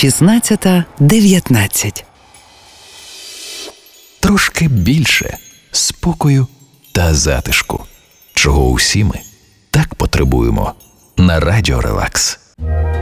16:19. Трошки більше спокою та затишку, чого усі ми так потребуємо на Радіо Релакс.